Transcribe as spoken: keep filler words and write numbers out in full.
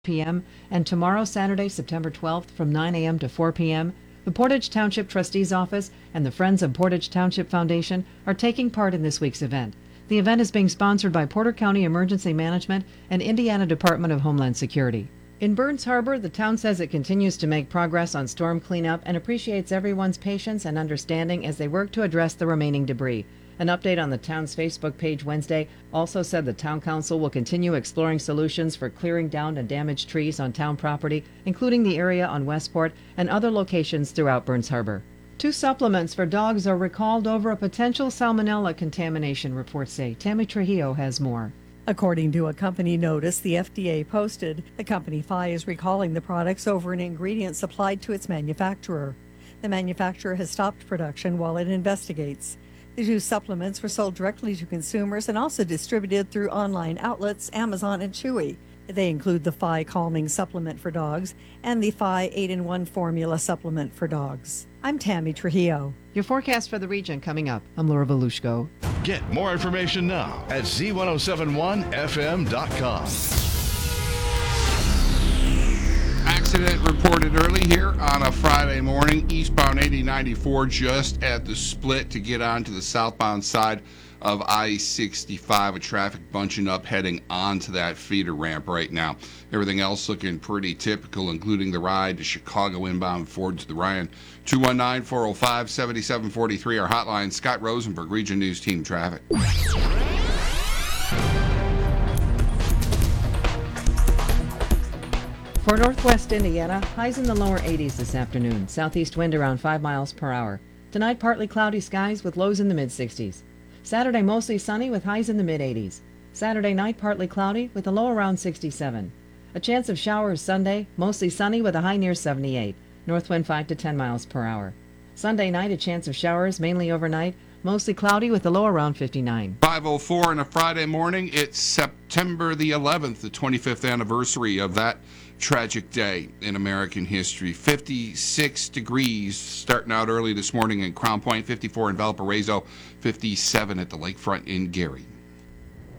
p m and tomorrow, Saturday, September twelfth, from nine a m to four p m, the Portage Township Trustees Office and the Friends of Portage Township Foundation are taking part in this week's event. The event is being sponsored by Porter County Emergency Management and Indiana Department of Homeland Security. In Burns Harbor, the town says it continues to make progress on storm cleanup and appreciates everyone's patience and understanding as they work to address the remaining debris. An update on the town's Facebook page Wednesday also said the town council will continue exploring solutions for clearing down and damaged trees on town property, including the area on Westport and other locations throughout Burns Harbor. Two supplements for dogs are recalled over a potential salmonella contamination, reports say. Tammy Trujillo has more. According to a company notice the F D A posted, the company F I is recalling the products over an ingredient supplied to its manufacturer. The manufacturer has stopped production while it investigates. The two supplements were sold directly to consumers and also distributed through online outlets, Amazon and Chewy. They include the F I Calming Supplement for Dogs and the F I eight in one Formula Supplement for Dogs. I'm Tammy Trujillo. Your forecast for the region coming up. I'm Laura Volushko. Get more information now at Z ten seventy-one F M dot com. Accident reported early here on a Friday morning. Eastbound eighty ninety-four just at the split to get onto the southbound side of I sixty-five. A traffic bunching up heading onto that feeder ramp right now. Everything else looking pretty typical, including the ride to Chicago inbound Ford to the Ryan. two one nine, four oh five, seven seven four three, our hotline. Scott Rosenberg, Region News Team Traffic. For northwest Indiana, highs in the lower eighties this afternoon. Southeast wind around five miles per hour. Tonight, partly cloudy skies with lows in the mid sixties. Saturday, mostly sunny with highs in the mid eighties. Saturday night, partly cloudy with a low around sixty-seven. A chance of showers Sunday, mostly sunny with a high near seventy-eight. North wind five to ten miles per hour. Sunday night, a chance of showers, mainly overnight, mostly cloudy with a low around fifty-nine. five oh four on a Friday morning. It's September the eleventh, the twenty-fifth anniversary of that tragic day in American history. fifty-six degrees starting out early this morning in Crown Point, fifty-four in Valparaiso, fifty-seven at the lakefront in Gary.